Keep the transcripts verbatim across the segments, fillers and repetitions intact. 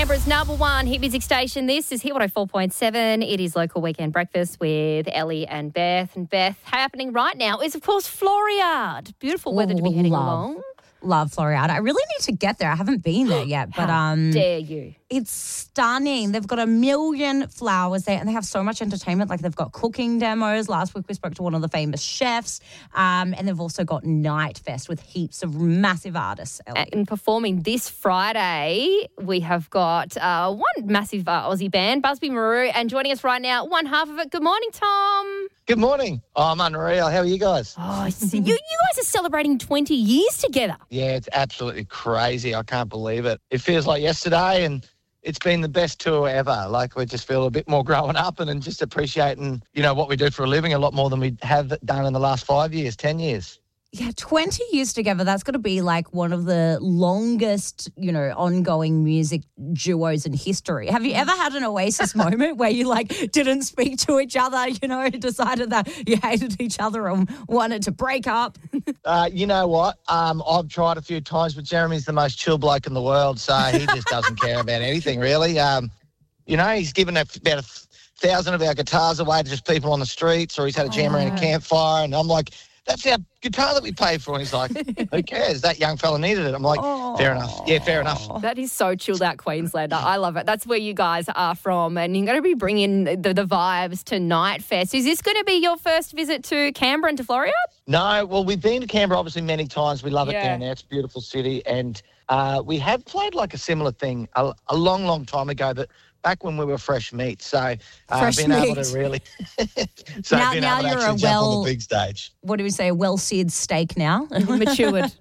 Canberra's number one hit music station. This is Hit one oh four point seven. It is Local Weekend Breakfast with Ellie and Beth. And Beth, happening right now is, of course, Floriade. Beautiful weather to be heading love, along. Love Floriade. I really need to get there. I haven't been there yet. But How um, dare you? It's stunning. They've got a million flowers there and they have so much entertainment. Like they've got cooking demos. Last week we spoke to one of the famous chefs. Um, and they've also got Night Fest with heaps of massive artists. Ellie. And performing this Friday, we have got uh, one massive uh, Aussie band, Busby Maru, and joining us right now, one half of it. Good morning, Tom. Good morning. Oh, I'm unreal. How are you guys? Oh, so you, you guys are celebrating twenty years together. Yeah, it's absolutely crazy. I can't believe it. It feels like yesterday and it's been the best tour ever. Like we just feel a bit more growing up and, and just appreciating, you know, what we do for a living a lot more than we have done in the last five years, ten years. Yeah, twenty years together, that's got to be like one of the longest, you know, ongoing music duos in history. Have you ever had an Oasis moment where you like didn't speak to each other, you know, decided that you hated each other and wanted to break up? Uh, you know what? Um, I've tried a few times, but Jeremy's the most chill bloke in the world, so he just doesn't care about anything, really. Um, you know, he's given a, about a thousand of our guitars away to just people on the streets, or he's had a jam around a campfire, and I'm like, that's our guitar that we paid for. And he's like, who cares? That young fella needed it. I'm like, oh. fair enough. Yeah, fair enough. That is so chilled out Queenslander. I love it. That's where you guys are from. And you're going to be bringing the, the vibes to Night Fest. Is this going to be your first visit to Canberra and to Floriade? No, well, we've been to Canberra obviously many times. We love it Yeah. down there. It's a beautiful city. And uh, we have played like a similar thing a, a long, long time ago, but back when we were fresh meat. So uh, Fresh being meat. able to really so Now- being now able to you're actually a jump well- on the big stage. What do we say, a well-seared steak now? Matured.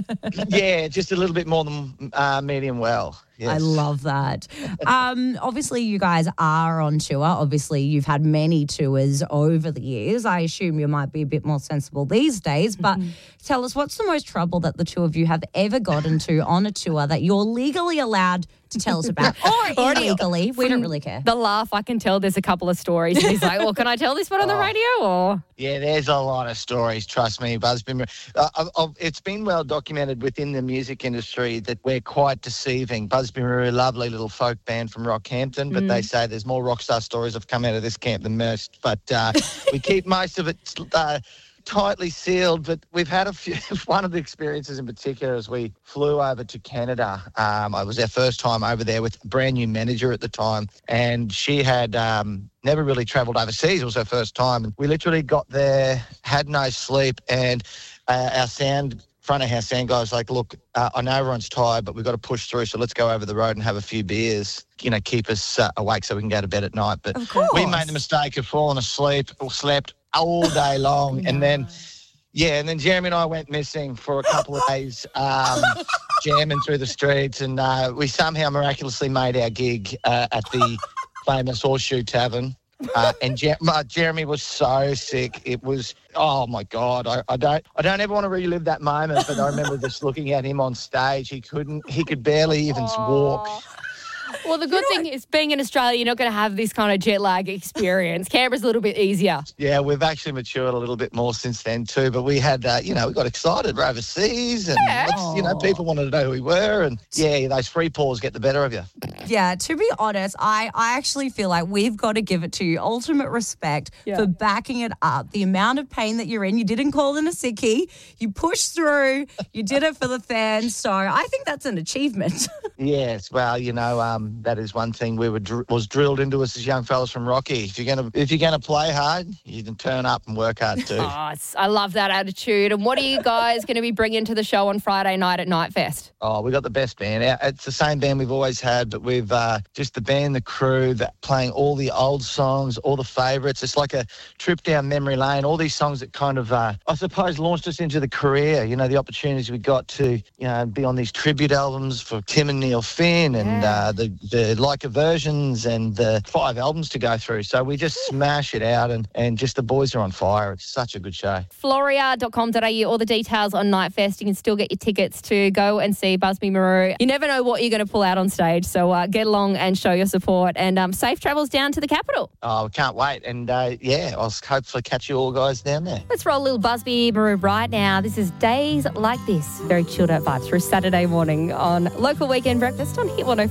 Yeah, just a little bit more than uh, medium well. Yes. I love that. Um, obviously, you guys are on tour. Obviously, you've had many tours over the years. I assume you might be a bit more sensible these days. But Mm-hmm. tell us, what's the most trouble that the two of you have ever got into on a tour that you're legally allowed to tell us about? Or Already- illegally. We don't from really care. The laugh, I can tell there's a couple of stories. And he's like, well, can I tell this one on the Oh. radio? Or Yeah, there's a lot of stories, trust me, Busby. Uh, I've- I've- it's been well documented within the music industry that we're quite deceiving. Busby Maru, lovely little folk band from Rockhampton, but they say there's more rock star stories have come out of this camp than most. But uh, we keep most of it uh, tightly sealed. But we've had a few. One of the experiences in particular is we flew over to Canada. Um, it was our first time over there with a brand new manager at the time, and she had um, never really travelled overseas. It was her first time, and we literally got there, had no sleep, and uh, our sound. Front of house sound guy was like, look, uh, I know everyone's tired, but we've got to push through, so let's go over the road and have a few beers, you know, keep us uh, awake so we can go to bed at night. But Of course. we made the mistake of falling asleep or slept all day long. And then, yeah, and then Jeremy and I went missing for a couple of days, um, jamming through the streets, and uh, we somehow miraculously made our gig uh, at the famous Horseshoe Tavern. Uh, and Jer- uh, Jeremy was so sick. It was, oh my God, I, I don't, I don't ever want to relive that moment. But I remember just looking at him on stage. He couldn't, he could barely even walk. well, the good thing is being in Australia, you're not going to have this kind of jet lag experience. Canberra's a little bit easier. Yeah, we've actually matured a little bit more since then too. But we had, uh, you know, we got excited. We're overseas, and let's, you know, people wanted to know who we were, and yeah, those free paws get the better of you. Yeah, to be honest, I, I actually feel like we've got to give it to you ultimate respect Yeah. for backing it up. The amount of pain that you're in, you didn't call in a sickie, you pushed through, you did it for the fans. So I think that's an achievement. Yes, well, you know, um, that is one thing we were dr- was drilled into us as young fellas from Rocky. If you're gonna if you're gonna play hard, you can turn up and work hard too. Oh, it's, I love that attitude. And what are you guys going to be bringing to the show on Friday night at Night Fest? Oh, we got the best band. Our- It's the same band we've always had, but we've uh, just the band, the crew, that playing all the old songs, all the favourites. It's like a trip down memory lane. All these songs that kind of, uh, I suppose, launched us into the career. You know, the opportunities we got to, you know, be on these tribute albums for Tim and Neil Finn, and Yeah. uh, the the Leica versions, and the five albums to go through. So we just smash it out, and and just the boys are on fire. It's such a good show. Floriade dot com dot a u, all the details on Night Fest. You can still get your tickets to go and see Busby Maru. You never know what you're going to pull out on stage, so uh, get along and show your support, and um, safe travels down to the capital. Oh, we can't wait. And uh, yeah, I'll hopefully catch you all guys down there. Let's roll a little Busby Maru right now. This is Days Like This. Very chilled out vibes for a Saturday morning on Local Weekend Breakfast on Hit one oh four point seven.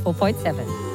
seven.